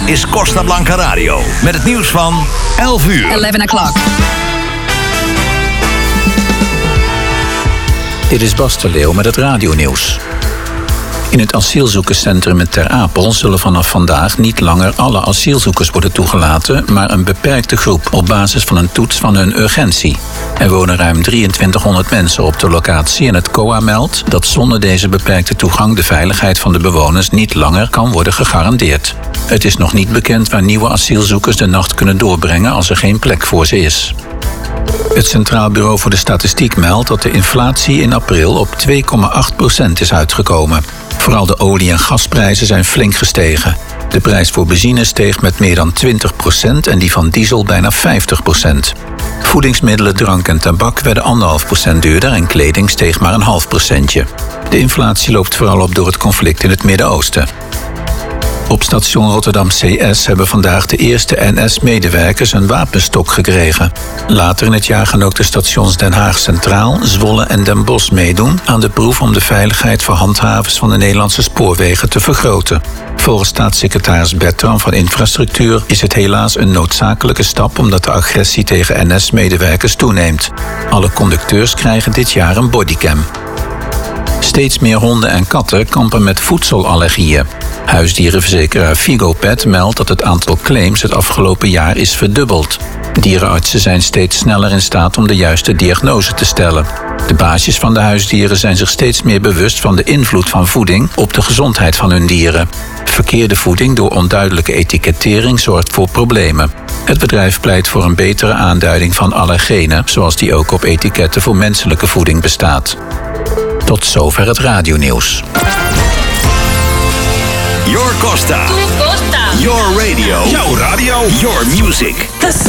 is Costa Blanca Radio. Met het nieuws van 11 uur. 11 o'clock. Dit is Bas de Leeuw met het radionieuws. In het asielzoekerscentrum in Ter Apel zullen vanaf vandaag niet langer alle asielzoekers worden toegelaten, maar een beperkte groep op basis van een toets van hun urgentie. Er wonen ruim 2300 mensen op de locatie en het COA meldt dat zonder deze beperkte toegang de veiligheid van de bewoners niet langer kan worden gegarandeerd. Het is nog niet bekend waar nieuwe asielzoekers de nacht kunnen doorbrengen als er geen plek voor ze is. Het Centraal Bureau voor de Statistiek meldt dat de inflatie in april op 2,8% is uitgekomen. Vooral de olie- en gasprijzen zijn flink gestegen. De prijs voor benzine steeg met meer dan 20% en die van diesel bijna 50%. Voedingsmiddelen, drank en tabak werden 1,5% duurder en kleding steeg maar 0,5%. De inflatie loopt vooral op door het conflict in het Midden-Oosten. Op station Rotterdam CS hebben vandaag de eerste NS-medewerkers een wapenstok gekregen. Later in het jaar gaan ook de stations Den Haag Centraal, Zwolle en Den Bosch meedoen aan de proef om de veiligheid voor handhavers van de Nederlandse spoorwegen te vergroten. Volgens staatssecretaris Bertram van Infrastructuur is het helaas een noodzakelijke stap omdat de agressie tegen NS-medewerkers toeneemt. Alle conducteurs krijgen dit jaar een bodycam. Steeds meer honden en katten kampen met voedselallergieën. Huisdierenverzekeraar Vigopet meldt dat het aantal claims het afgelopen jaar is verdubbeld. Dierenartsen zijn steeds sneller in staat om de juiste diagnose te stellen. De baasjes van de huisdieren zijn zich steeds meer bewust van de invloed van voeding op de gezondheid van hun dieren. Verkeerde voeding door onduidelijke etikettering zorgt voor problemen. Het bedrijf pleit voor een betere aanduiding van allergenen, zoals die ook op etiketten voor menselijke voeding bestaat. Tot zover het radionieuws. Your Costa. Tu Costa. Your radio. Jouw radio. Your music.